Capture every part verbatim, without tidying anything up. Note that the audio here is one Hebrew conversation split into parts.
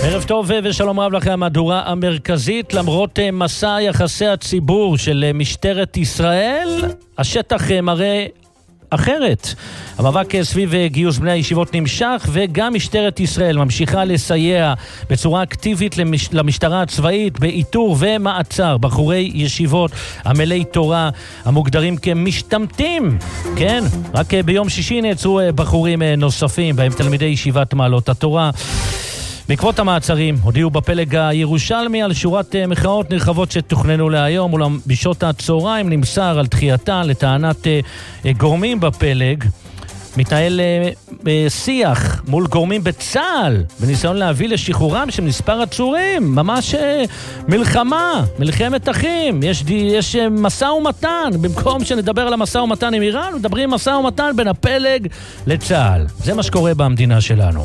ערב טוב ושלום רב לכם. המהדורה המרכזית, למרות מסע יחסי הציבור של משטרת ישראל, השטח מראה אחרת. המאבק סביב גיוס בני הישיבות נמשך, וגם משטרת ישראל ממשיכה לסייע בצורה אקטיבית למש... למשטרה הצבאית באיתור ומעצר בחורי ישיבות עמלי תורה המוגדרים כמשתמטים. כן, רק ביום שישי נעצרו בחורים נוספים, בהם תלמידי ישיבת מעלות התורה. בעקבות המעצרים הודיעו בפלג הירושלמי על שורת מחאות נרחבות שתוכננו להיום, אולם בשעות הצהריים נמסר על דחייתה. לטענת גורמים בפלג מתנהל שיח מול גורמים בצה"ל בניסיון להביא לשחרורם של מספר עצורים. ממש מלחמה, מלחמת אחים. יש, יש מסע ומתן. במקום שנדבר על המסע ומתן עם איראן, מדברים מסע ומתן בין הפלג לצה"ל. זה מה שקורה במדינה שלנו.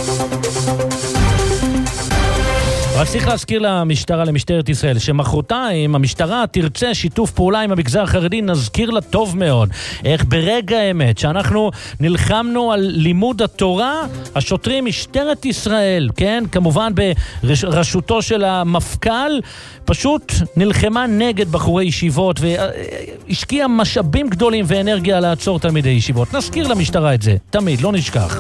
אבל צריך להזכיר למשטרה, למשטרת ישראל, שמחרתיים המשטרה תרצה שיתוף פעולה עם המגזר החרדי. נזכיר לה טוב מאוד איך ברגע האמת שאנחנו נלחמנו על לימוד התורה, השוטרים, משטרת ישראל, כן, כמובן בראשותו של המפכ"ל, פשוט נלחמה נגד בחורי ישיבות והשקיעה משאבים גדולים ואנרגיה לעצור תלמידי ישיבות. נזכיר למשטרה את זה, תמיד, לא נשכח.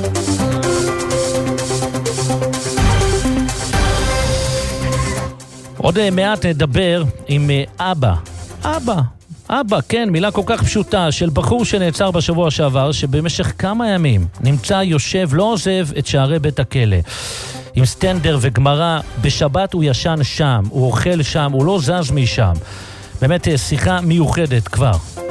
עוד מעט נדבר עם אבא, אבא, אבא, כן, מילה כל כך פשוטה, של בחור שנעצר בשבוע שעבר, שבמשך כמה ימים נמצא יושב, לא עוזב את שערי בית הכלא. עם סטנדר וגמרא, בשבת הוא ישן שם, הוא אוכל שם, הוא לא זז משם. באמת שיחה מיוחדת כבר.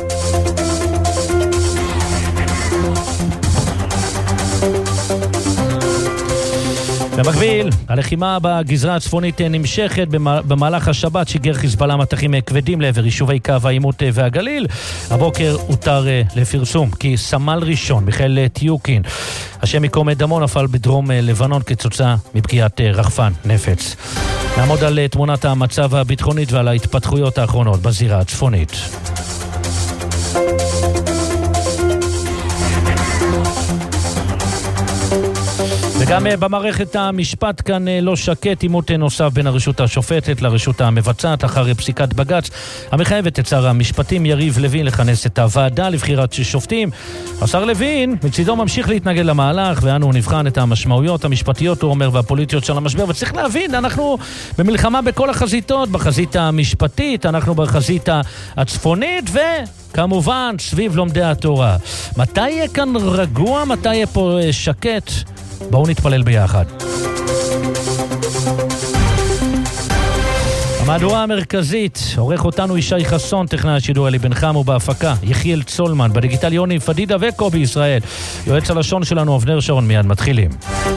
במקביל, הלחימה בגזרה הצפונית נמשכת. במהלך השבת שיגר חיזבאללה מטחים כבדים לעבר יישובי קו העימות והגליל. הבוקר הותר לפרסום כי סמל ראשון מיכאל טיוקין, השם ייקום דמו, נפל בדרום לבנון כתוצאה מפגיעת רחפן נפץ. נעמוד על תמונת המצב הביטחונית ועל ההתפתחויות האחרונות בזירה הצפונית. וגם במערכת המשפט כאן לא שקט. עימות נוסף בין הרשות השופטת לרשות המבצעת אחר פסיקת בג"ץ המחייבת את שר המשפטים יריב לוין לכנס את הוועדה לבחירת שופטים. השר לוין מצידו ממשיך להתנגד למהלך, ואנו נבחן את המשמעויות המשפטיות, הוא אומר, והפוליטיות של המשבר. וצריך להבין, אנחנו במלחמה בכל החזיתות, בחזית המשפטית, אנחנו בחזית הצפונית, ו... כמובן סביב לומדי התורה. מתי יהיה כאן רגוע? מתי יהיה פה שקט? בואו נתפלל ביחד. המהדורה המרכזית, עורך אותנו ישי חסון, טכנאי השידור אלי בן חם, ובהפקה יחיאל צולמן, בדיגיטל יוני פדידה וקובי ישראל. יועץ הלשון שלנו אבנר שרון. מיד מתחילים.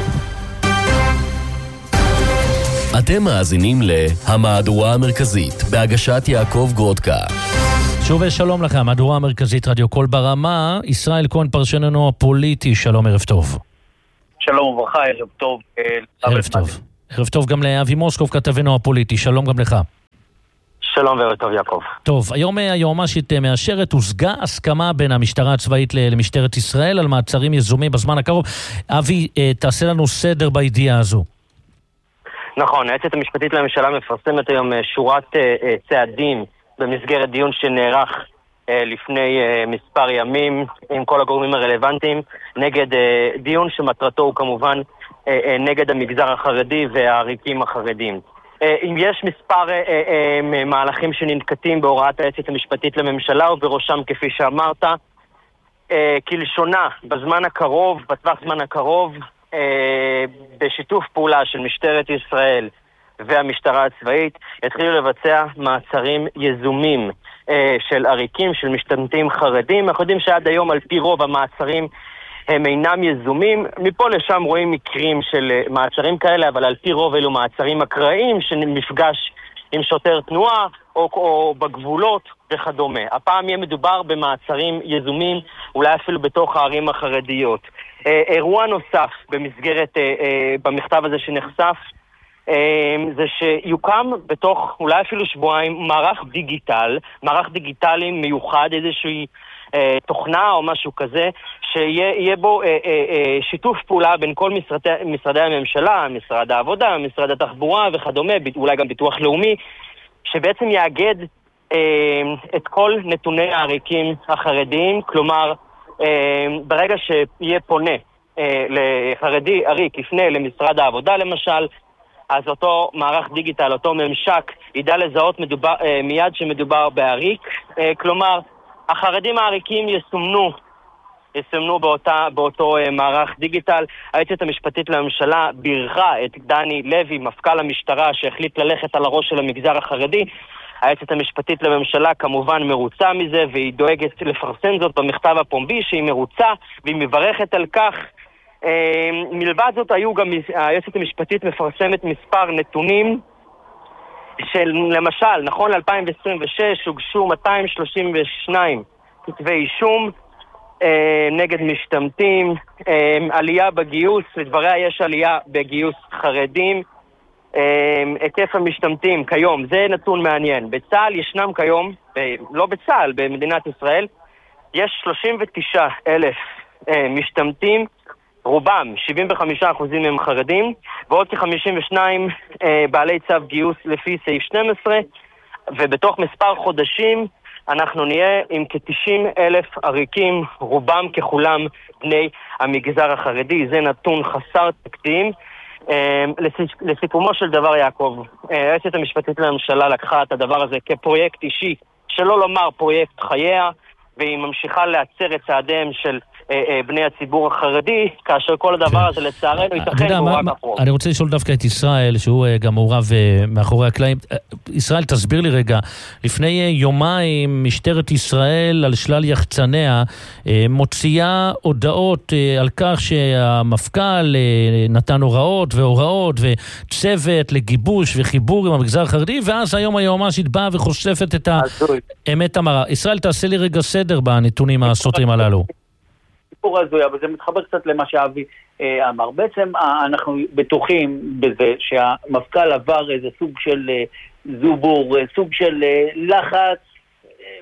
אתם מאזינים להמהדורה המרכזית בהגשת יעקב גרודקה. שוב ושלום לכם, המהדורה המרכזית רדיו קול ברמה. ישראל כהן פרשננו הפוליטי, שלום, ערב טוב. שלום וברכה, ערב טוב. ערב טוב. ערב טוב גם לאבי מוסקוב, כתבנו הפוליטי, שלום גם לך. שלום וערב טוב יעקב. טוב, היום היועמ"שית מאשרת, הושגה הסכמה בין המשטרה הצבאית למשטרת ישראל על מעצרים יזומים בזמן הקרוב. אבי, תעשה לנו סדר בידיעה הזו. נכון, היועצת המשפטית לממשלה מפרסמת היום שורת צעדים במסגרת דיון שנערך לפני מספר ימים עם כל הגורמים הרלוונטיים, נגד דיון שמטרתו הוא כמובן נגד המגזר החרדי והעריקים החרדים. אם יש מספר מהלכים שננקטים בהוראת היועצת המשפטית לממשלה, ובראשם, כפי שאמרת, כלשונה בזמן הקרוב, בטווח זמן הקרוב, בשיתוף פעולה של משטרת ישראל והמשטרה הצבאית, יתחילו לבצע מעצרים יזומים של עריקים, של משתמטים חרדים. אנחנו יודעים שעד היום על פי רוב המעצרים הם אינם יזומים. מפה לשם רואים מקרים של מעצרים כאלה, אבל על פי רוב אלו מעצרים אקראיים של מפגש עם שוטר תנועה או, או בגבולות וכדומה. הפעם יהיה מדובר במעצרים יזומים, אולי אפילו בתוך הערים החרדיות. אירוע נוסף במסגרת, במכתב הזה שנחשף, זה שיוקם בתוך אולי אפילו שבועיים מערך דיגיטל, מערך דיגיטלי מיוחד, איזושהי תוכנה או משהו כזה, שיהיה בו שיתוף פעולה בין כל משרדי, משרדי הממשלה, משרד העבודה, משרד התחבורה וכדומה, אולי גם ביטוח לאומי, שבעצם יאגד את כל נתוני העריקים החרדיים, כלומר, ברגע שיהיה פונה לחרדי עריק, יפנה למשרד העבודה למשל, אז אותו מערך דיגיטל, אותו ממשק, ידע לזהות מדובר, מיד שמדובר בעריק, כלומר, החרדים העריקים יסומנו, יסומנו באותה, באותו מערך דיגיטל. היועצת המשפטית לממשלה בירכה את דני לוי, מפכ"ל המשטרה, שהחליט ללכת על הראש של המגזר החרדי. היועצת המשפטית לממשלה כמובן מרוצה מזה, והיא דואגת לפרסם זאת במכתב הפומבי, שהיא מרוצה והיא מברכת על כך. מלבד זאת, היו גם, היועצת המשפטית מפרסמת מספר נתונים, של למשל, נכון ל-אלפיים עשרים ושש הוגשו מאתיים שלושים ושניים כתבי אישום אה, נגד משתמטים, אה, עלייה בגיוס, לדבריה יש עלייה בגיוס חרדים, אה, היקף המשתמטים כיום, זה נתון מעניין. בצה"ל ישנם כיום, אה, לא בצה"ל, במדינת ישראל, יש שלושים ותשעה אלף אה, משתמטים, רובם, שבעים וחמישה אחוזים הם חרדים, ועוד כ-חמישים ושניים אה, בעלי צו גיוס לפי סעיף שתים עשרה, ובתוך מספר חודשים אנחנו נהיה עם כ-תשעים אלף עריקים, רובם ככולם בני המגזר החרדי. זה נתון חסר תקדים. אה, לסיכומו של דבר, יעקב, היועצת אה, המשפטית לממשלה לקחה את הדבר הזה כפרויקט אישי, שלא לומר פרויקט חייה, והיא ממשיכה להצר את צעדיהם של בני הציבור החרדי, כאשר כל הדבר הזה לצערנו ייתכן הוא רק הפרוק. אני רוצה לשאול דווקא את ישראל, שהוא גם מעורב מאחורי הקלעים. ישראל, תסביר לי רגע, לפני יומיים משטרת ישראל על שלל יחצניה מוציאה הודעות על כך שהמפכ"ל נתן הוראות והוראות וצוות לגיבוש וחיבור עם המגזר החרדי, ואז היום היועמ"שית באה וחושפת את האמת המרה. ישראל, תעשה לי רגע סדר בנתונים הסותרים הללו. סיפור הזוי, אבל זה מתחבר קצת למה שאבי אה, אמר. בעצם אה, אנחנו בטוחים בזה שהמפכ"ל עבר איזה סוג של אה, זובור, אה, סוג של אה, לחץ אה,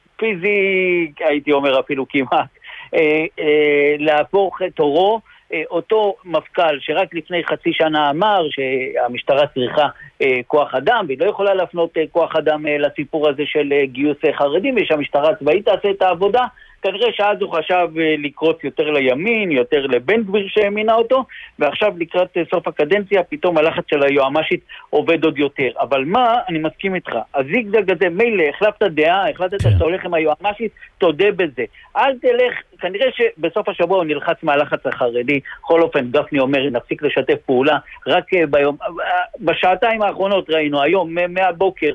פיזי, הייתי אומר אפילו כמעט, אה, אה, להפוך את תורו. אה, אותו מפכ"ל שרק לפני חצי שנה אמר שהמשטרה צריכה אה, כוח אדם, והיא לא יכולה להפנות אה, כוח אדם אה, לסיפור הזה של אה, גיוס אה, חרדים, ושהמשטרה הצבאית תעשה את העבודה. כנראה שאז הוא חשב לקרוץ יותר לימין, יותר לבן גביר שהאמינה אותו, ועכשיו לקראת סוף הקדנציה, פתאום הלחץ של היועמ"שית עובד עוד יותר. אבל מה, אני מסכים איתך, הזיגזג הזה, מילא, החלפת דעה, החלטת שאתה הולך עם היועמ"שית, תודה בזה. אל תלך, כנראה שבסוף השבוע הוא נלחץ מהלחץ החרדי, בכל אופן, גפני אומר, נפסיק לשתף פעולה, רק ביום, בשעתיים האחרונות ראינו, היום, מהבוקר,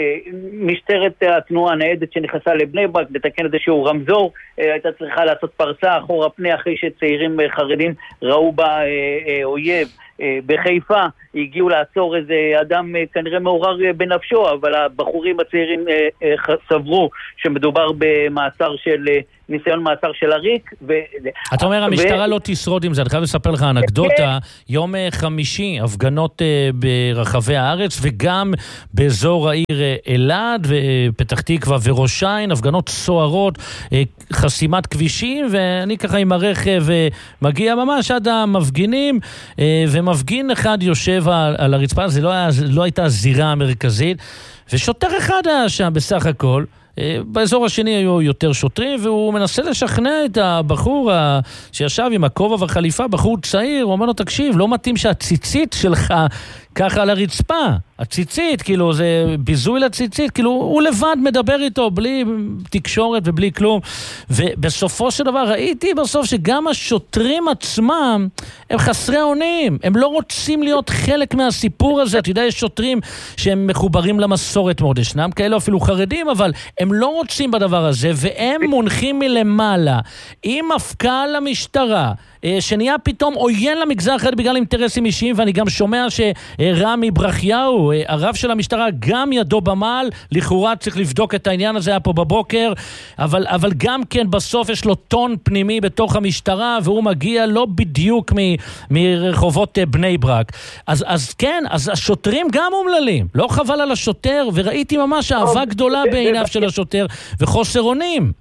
משטרת התנועה הנהדת שנכנסה לבני ברק לתקן איזשהו רמזור, הייתה צריכה לעשות פרסה אחורה פני אחרי שצעירים חרדים ראו בה אויב. בחיפה הגיעו לעצור איזה אדם כנראה מעורר בנפשו, אבל הבחורים הצעירים סברו שמדובר במעצר של ניסיון מעצר של עריק. אתה אומר המשטרה לא תשרוד עם זה. אני חייב לספר לך אנקדוטה, יום חמישי הפגנות ברחבי הארץ וגם באזור העיר אלעד ופתח תקווה וראש העין, הפגנות סוערות, חסימת כבישים, ואני ככה עם הרכב מגיע ממש עד המפגינים, ומפגין אחד יושב על הרצפה, זה לא, היה, לא הייתה הזירה המרכזית, ושוטר אחד היה שם בסך הכל, באזור השני היו יותר שוטרים, והוא מנסה לשכנע את הבחור שישב עם הכובע והחליפה, בחור צעיר, הוא אומר לו, תקשיב, לא מתאים שהציצית שלך ככה על הרצפה, הציצית, כאילו, זה ביזוי לציצית, כאילו, הוא לבד מדבר איתו, בלי תקשורת ובלי כלום, ובסופו של דבר ראיתי בסוף שגם השוטרים עצמם, הם חסרי אונים, הם לא רוצים להיות חלק מהסיפור הזה, אתה יודע, יש שוטרים שהם מחוברים למסורת מאוד, ישנם כאלו אפילו חרדים, אבל הם לא רוצים בדבר הזה, והם מונחים מלמעלה, עם מפכ"ל המשטרה, שנהיה פתאום עוין למגזר החרדי בגלל אינטרסים אישיים, ואני גם שומע שרמי ברכיהו, הרב של המשטרה, גם ידו במעל, לכאורה צריך לבדוק את העניין הזה, היה פה בבוקר, אבל, אבל גם כן בסוף יש לו טון פנימי בתוך המשטרה, והוא מגיע לא בדיוק מ, מרחובות בני ברק. אז, אז כן, אז השוטרים גם אומללים, לא חבל על השוטר, וראיתי ממש אהבה גדולה בעיניו של השוטר, וחוסר אונים.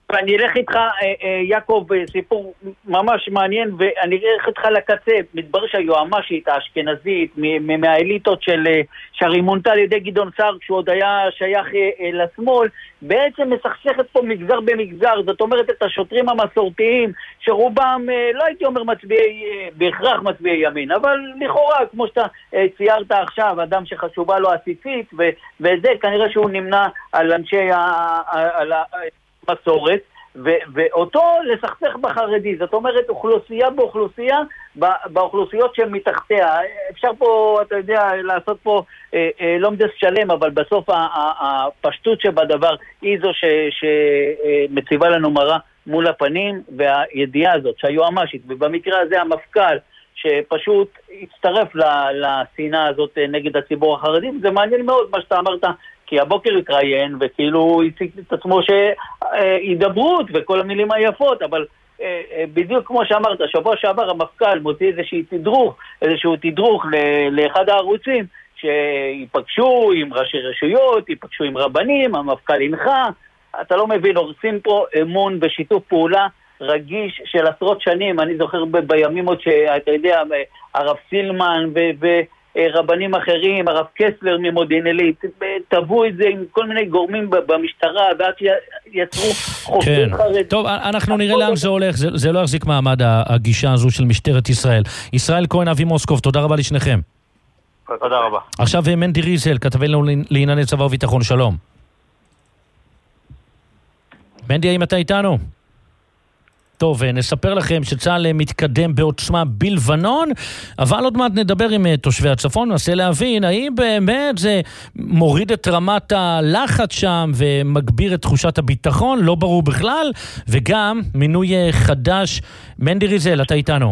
ואני אלך איתך, יעקב, סיפור ממש מעניין, ואני אלך איתך לקצה. מתברר שהיועמ"שית האשכנזית, מהאליטות של שרימונתה על ידי גדעון סער, כשהוא עוד היה שייך לשמאל, בעצם מסכסכת פה מגזר במגזר. זאת אומרת, את השוטרים המסורתיים, שרובם, לא הייתי אומר מצביעי, בהכרח מצביעי ימין, אבל לכאורה, כמו שאתה ציירת עכשיו, אדם שחשובה לו הציצית, וזה כנראה שהוא נמנע על אנשי המסורת, ואותו לסכסך בחרדי. זאת אומרת, אוכלוסייה באוכלוסייה, באוכלוסיות שהן מתחתיה. אפשר פה, אתה יודע, לעשות פה לא מדס שלם, אבל בסוף הפשטות שבדבר היא זו שמציבה לנו מראה מול הפנים, והידיעה הזאת שהיועמ"שית, ובמקרה הזה המפכ"ל, שפשוט הצטרף לשנאה הזאת נגד הציבור החרדי. זה מעניין מאוד מה שאתה אמרת, כי הבוקר התראיין וכאילו הציג את עצמו שהידברות וכל המילים היפות, אבל בדיוק כמו שאמרת, שבוע שעבר המפכ"ל מוציא איזשהו תדרוך, איזשהו תדרוך לאחד הערוצים, שיפגשו עם ראשי רשויות, יפגשו עם רבנים, המפכ"ל הנחה. אתה לא מבין, הורסים פה אמון ושיתוף פעולה רגיש של עשרות שנים. אני זוכר ב- בימים עוד שאתה יודע, הרב סילמן ורבנים אחרים, הרב קסלר ממודיעין עילית, טבעו את זה עם כל מיני גורמים במשטרה, ועד שיצרו חוקרים כן. חרדים. טוב, אנחנו נראה לאן זה הולך, זה, זה לא יחזיק מעמד הגישה הזו של משטרת ישראל. ישראל כהן, אבי מוסקוב, תודה רבה לשניכם. תודה רבה. עכשיו מנדי ריזל, כתבנו לענייני צבא וביטחון, שלום. מנדי, האם אתה איתנו? טוב, נספר לכם שצה"ל מתקדם בעוצמה בלבנון, אבל עוד מעט נדבר עם תושבי הצפון, ננסה להבין האם באמת זה מוריד את רמת הלחץ שם ומגביר את תחושת הביטחון, לא ברור בכלל, וגם מינוי חדש. מנדי ריזל, אתה איתנו.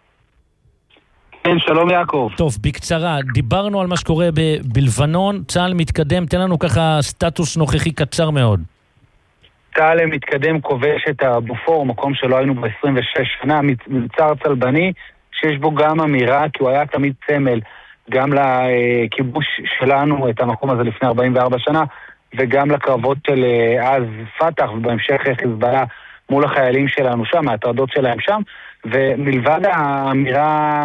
כן, שלום יעקב. טוב, בקצרה, דיברנו על מה שקורה ב- בלבנון, צה"ל מתקדם, תן לנו ככה סטטוס נוכחי קצר מאוד. צה"ל מתקדם, כובש את הבופור, מקום שלא היינו ב-עשרים ושש שנה, מבצר צלבני, שיש בו גם אמירה, כי הוא היה תמיד סמל, גם לכיבוש שלנו, את המקום הזה לפני ארבעים וארבע שנה, וגם לקרבות של אז פתח, ובהמשך חיזבאללה מול החיילים שלנו שם, ההטרדות שלהם שם, ומלבד האמירה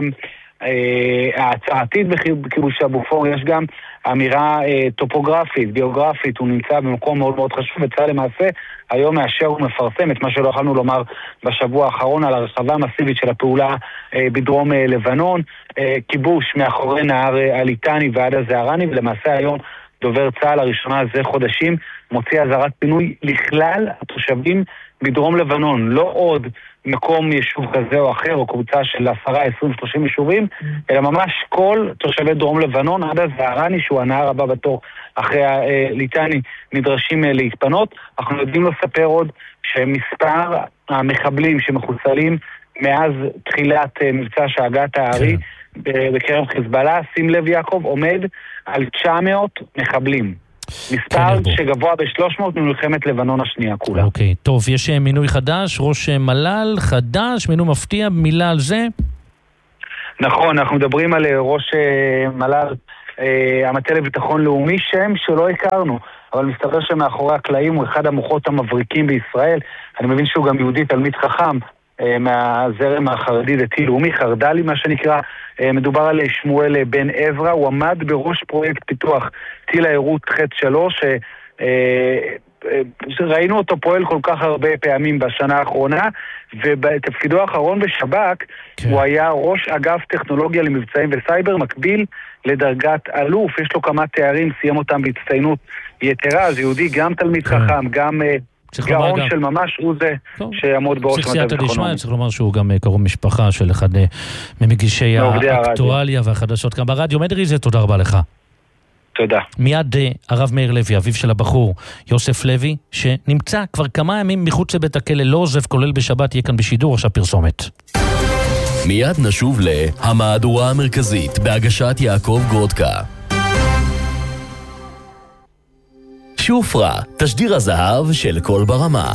ההצעתית בכיבוש הבופור, יש גם אמירה טופוגרפית, ביוגרפית, הוא נמצא במקום מאוד מאוד חשוב, וצה"ל למעשה היום מאשר ומפרסם את מה שלא יכולנו לומר בשבוע האחרון על הרחבה המסיבית של הפעולה בדרום לבנון, כיבוש מאחורי נהר הליטני ועד הזערני, ולמעשה היום דובר צה"ל הראשונה זה חודשים מוציא אזהרת פינוי לכלל התושבים בדרום לבנון, לא עוד מקום יישוב כזה או אחר, או קבוצה של עשרה, עשרים, שלושים יישובים, אלא ממש כל תושבי דרום לבנון, עד הזערני, שהוא הנהר הבא בתור אחרי הליטני, נדרשים להתפנות. אנחנו יודעים לספר עוד שמספר המחבלים שמחוסלים מאז תחילת מבצע שאגת הארי בקרב חיזבאללה, שים לב יעקב, עומד על תשע מאות מחבלים. מספר שגבוה ב-שלוש מאות ממלחמת לבנון השנייה כולה. אוקיי, טוב, יש מינוי חדש, ראש מל"ל חדש, מינוי מפתיע, מילה על זה? נכון, אנחנו מדברים על ראש מל"ל, המטה לביטחון לאומי, שם שלא הכרנו, אבל מסתבר שמאחורי הקלעים הוא אחד המוחות המבריקים בישראל. אני מבין שהוא גם יהודי תלמיד חכם, מהזרם החרדי דתי לאומי, חרד"לי מה שנקרא. מדובר על שמואל בן עזרא, הוא עמד בראש פרויקט פיתוח טיל העירות חץ שלוש, שראינו אותו פועל כל כך הרבה פעמים בשנה האחרונה, ובתפקידו האחרון בשב"כ כן. הוא היה ראש אגף טכנולוגיה למבצעים וסייבר, מקביל לדרגת אלוף, יש לו כמה תארים, סיים אותם בהצטיינות יתרה, אז יהודי גם תלמיד כן. חכם, גם גאון של ממש, הוא זה שיעמוד בראש מטה ביטחון. צריך לומר שהוא גם קרוב משפחה של אחד ממגישי האקטואליה והחדשות כאן ברדיו. מנדי ריזל, תודה רבה לך. תודה. מיד הרב מאיר לוי, אביו של הבחור יוסף לוי, שנמצא כבר כמה ימים מחוץ לבית הכלא, לא עוזב, כולל בשבת, יהיה כאן בשידור, עכשיו פרסומת. מיד נשוב להמהדורה המרכזית בהגשת יעקב גרודקה. שופרה, תשדיר הזהב של כל ברמה.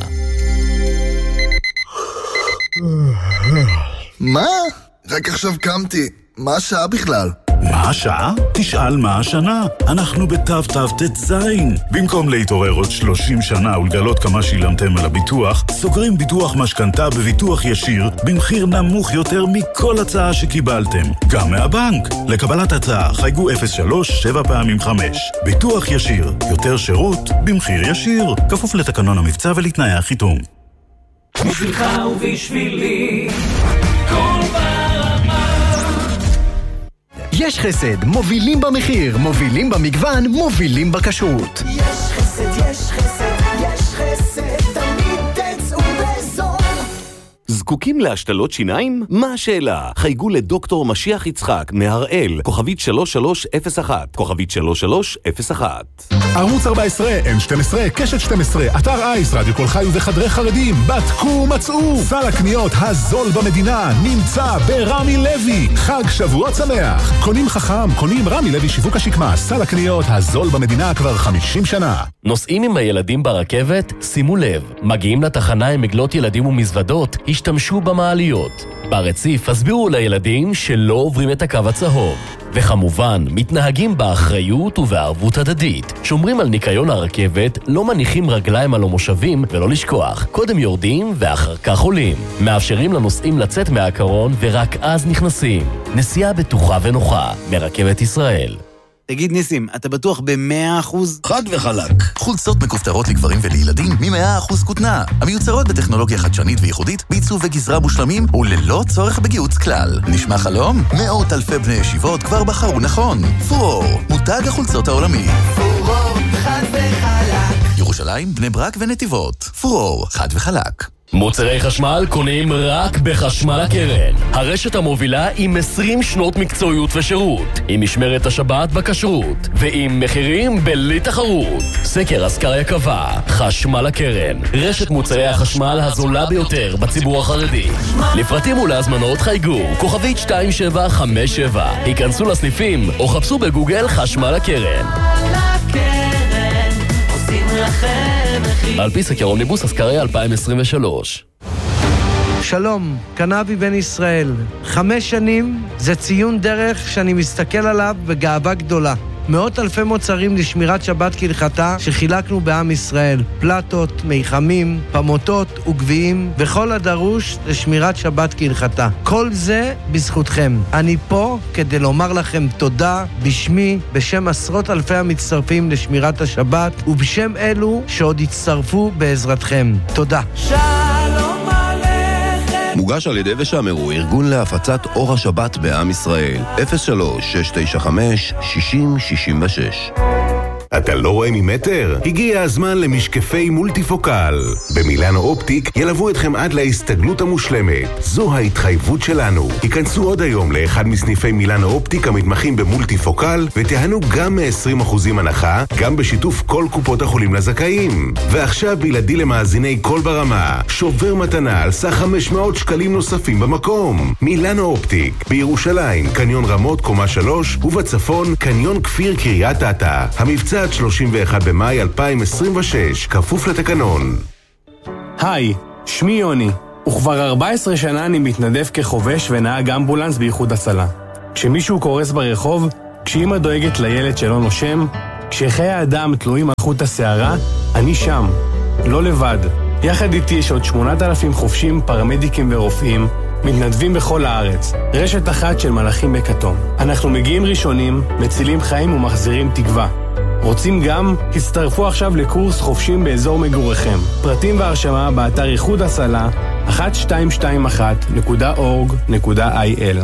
מה? רק עכשיו קמתי. מה השעה בכלל? מה השעה? תשאל מה השנה. אנחנו בתו תו תזין. במקום להתעורר עוד שלושים שנה ולגלות כמה שילמתם על הביטוח, סוגרים ביטוח משכנתה בביטוח ישיר במחיר נמוך יותר מכל הצעה שקיבלתם. גם מהבנק. לקבלת הצעה חייגו אפס שלוש שבע פעמים חמש. ביטוח ישיר. יותר שירות במחיר ישיר. כפוף לתקנון המבצע ולתנאי החיתום. בשבילך ובשבילי כל ברמה. יש חסד, מובילים במחיר, מובילים במגוון, מובילים בכשרות. יש חסד, יש חסד, יש חסד, תמיד תצאו בזול. זקוקים להשתלות שיניים? מה השאלה? חייגו לדוקטור משיח יצחק מהראל, כוכבית שלוש שלוש אפס אחת, כוכבית שלוש שלוש אפס אחת. ערוץ ארבע עשרה, אן שתים עשרה, קשת שתים עשרה, אתר אייס, רדיו כל חי ובחדרי חרדים. בדקו, מצאו. סל הקניות הזול במדינה נמצא ברמי לוי. חג שבועות שמח. קונים חכם, קונים רמי לוי שיווק השקמה. סל הקניות הזול במדינה כבר חמישים שנה. נוסעים עם הילדים ברכבת? שימו לב. מגיעים לתחנה עם מגלות ילדים ומזוודות? השתמשו במעליות. ברציף הסבירו לילדים שלא עוברים את הקו הצהוב. וכמובן, מתנהגים באחריות ובערבות הדדית. שומרים על ניקיון הרכבת, לא מניחים רגליים על המושבים, ולא לשכוח. קודם יורדים ואחר כך עולים. מאפשרים לנוסעים לצאת מהקרון ורק אז נכנסים. נסיעה בטוחה ונוחה מרכבת ישראל. תגיד ניסים, אתה בטוח ב-מאה אחוז? חד וחלק. חולצות מכופתרות לגברים ולילדים מ-מאה אחוז כותנה. המיוצרות בטכנולוגיה חדשנית וייחודית, בעיצוב וגזרה מושלמים וללא צורך בגיוץ כלל. נשמע חלום? מאות אלפי בני ישיבות כבר בחרו נכון. פורור, מותג החולצות העולמי. פורור, חד וחלק. ירושלים, בני ברק ונתיבות. פורור, חד וחלק. מוצרי חשמל קונים רק בחשמל הקרן. הרשת המובילה עם עשרים שנות מקצועיות ושירות, עם משמרת השבת בכשרות, ועם מחירים בלי תחרות. סקר אסקריה קבע, חשמל הקרן, רשת מוצרי החשמל הזולה ביותר בציבור החרדי. לפרטים ולהזמנות חייגו, כוכבית שתיים שבע חמש שבע. היכנסו לסניפים או חפשו בגוגל חשמל הקרן. על פי סקר אומניבוס אסקריה אלפיים עשרים ושלוש. שלום, קנאבי בן ישראל. חמש שנים זה ציון דרך שאני מסתכל עליו בגאווה גדולה. מאות אלפי מוצרים לשמירת שבת כהלכתה שחילקנו בעם ישראל. פלטות, מיחמים, פמוטות וגביעים וכל הדרוש לשמירת שבת כהלכתה. כל זה בזכותכם. אני פה כדי לומר לכם תודה בשמי, בשם עשרות אלפי המצטרפים לשמירת השבת ובשם אלו שעוד יצטרפו בעזרתכם. תודה. שלום עליכם. מוגש על ידי ושמרו, ארגון להפצת אור השבת בעם ישראל. אפס שלוש שש תשע חמש שישים שישים ושש. אתה לא רואה ממטר? הגיע הזמן למשקפי מולטיפוקל. במילאנו אופטיק ילוו אתכם עד להסתגלות המושלמת. זו ההתחייבות שלנו. היכנסו עוד היום לאחד מסניפי מילאנו אופטיק המתמחים במולטיפוקל ותיהנו גם מ-עשרים אחוז הנחה, גם בשיתוף כל קופות החולים לזכאים. ועכשיו בלעדי למאזיני כל ברמה, שובר מתנה על סך חמש מאות שקלים נוספים במקום. מילאנו אופטיק, בירושלים, קניון רמות קומה שלוש, ובצפון, קניון כפיר קריית אתא. המבצע עד שלושים ואחד במאי אלפיים עשרים ושש, כפוף לתקנון. היי, שמי יוני, וכבר ארבע עשרה שנה אני מתנדב כחובש ונהג אמבולנס באיחוד הצלה. כשמישהו קורס ברחוב, כשאמא דואגת לילד שלא נושם, כשחיי האדם תלויים על חוט השערה, אני שם, לא לבד. יחד איתי יש עוד שמונת אלפים חובשים, פרמדיקים ורופאים, מתנדבים בכל הארץ, רשת אחת של מלאכים בכתום. אנחנו מגיעים ראשונים, מצילים חיים ומחזירים תקווה. רוצים גם? הצטרפו עכשיו לקורס חופשים באזור מגוריכם. פרטים והרשמה באתר איחוד הצלה אחת שתיים שתיים אחת נקודה אורג נקודה איי אל.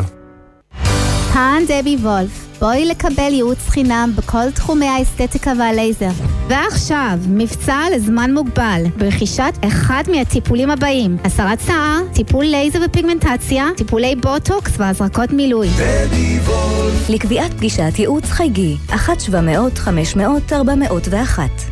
כאן דבי וולף. בואי לקבל ייעוץ חינם בכל תחומי האסתטיקה והלייזר. ועכשיו, מבצע לזמן מוגבל, ברכישת אחד מהטיפולים הבאים: הסרת שיער, טיפול לייזר ופיגמנטציה, טיפולי בוטוקס והזרקות מילוי. דבי וולף. לקביעת פגישת ייעוץ חייגי, אחת שבע מאות חמש מאות ארבע מאות ואחת.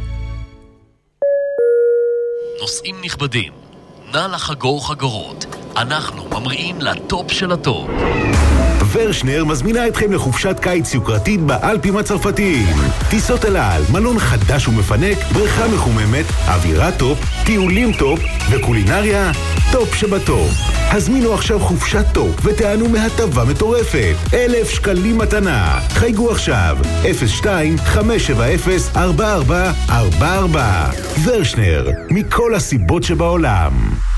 נוסעים נכבדים, נא לחגור חגורות. אנחנו ממריאים לטופ של הטופ. ורשנר מזמינה אתכם לחופשת קיץ יוקרתית באלפים הצרפתיים. טיסות אל על, מלון חדש ומפנק, בריכה מחוממת, אווירה טופ, טיולים טופ וקולינריה טופ שבטופ. הזמינו עכשיו חופשת טופ ותענו מהטבה מטורפת. אלף שקלים מתנה. חייגו עכשיו. אפס שתיים חמש שבע אפס ארבע ארבע ארבע ארבע. ורשנר, מכל הסיבות שבעולם.